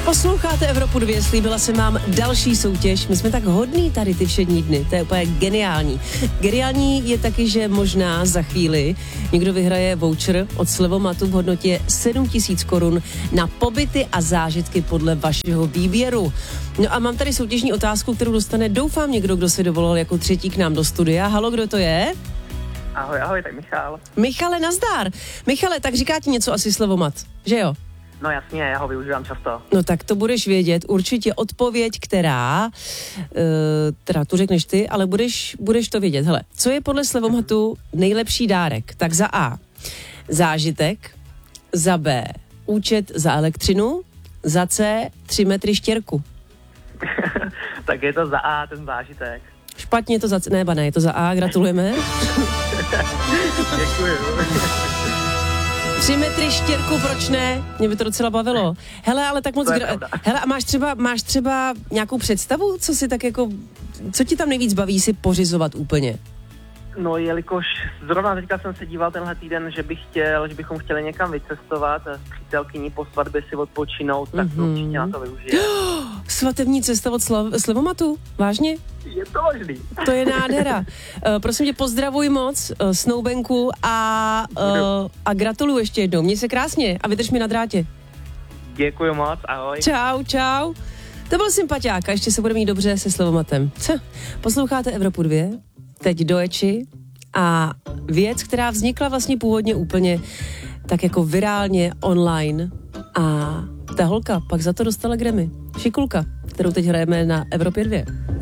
Posloucháte Evropu 2, slíbila jsem vám další soutěž. My jsme tak hodní tady ty všední dny, to je úplně geniální. Geniální je taky, že možná za chvíli někdo vyhraje voucher od Slevomatu v hodnotě 7 000 korun na pobyty a zážitky podle vašeho výběru. No a mám tady soutěžní otázku, kterou dostane, doufám, někdo, kdo se dovolal jako třetí k nám do studia. Halo, kdo to je? Ahoj, tak Michal. Michale, nazdar. Michale, tak říká ti něco asi Slevomat, že jo? No jasně, já ho využívám často. No tak to budeš vědět, určitě odpověď, která, teda tu řekneš ty, ale budeš to vědět. Hele, co je podle Slevomatu nejlepší dárek? Tak za A, zážitek, za B, účet za elektřinu, za C, 3 metry štěrku. Tak je to za A, ten zážitek. Špatně to za C, ne, je to za A, gratulujeme. Děkuji. 3 metry štěrku, proč ne? Mě by to docela bavilo. Hele, ale tak moc... Hele, a máš třeba nějakou představu, co si tak jako... Co ti tam nejvíc baví si pořizovat úplně? No, jelikož zrovna teďka jsem se díval tenhle týden, že bychom chtěli někam vycestovat s přítelkyní po svatbě si odpočinout, tak to určitě na to využije. Svatební cesta od Slevomatu? Vážně? Je to možný. To je nádhera. Prosím tě, pozdravuj moc, snoubenku a gratuluju ještě jednou. Měj se krásně a vydrž mi na drátě. Děkuji moc, ahoj. Čau. To byl sympatiák a ještě se bude mít dobře se Slevomatem. Posloucháte Evropu 2, teď do Eči a věc, která vznikla vlastně původně úplně tak jako virálně online a ta holka pak za to dostala Grammy. Šikulka, kterou teď hrajeme na Evropě 2.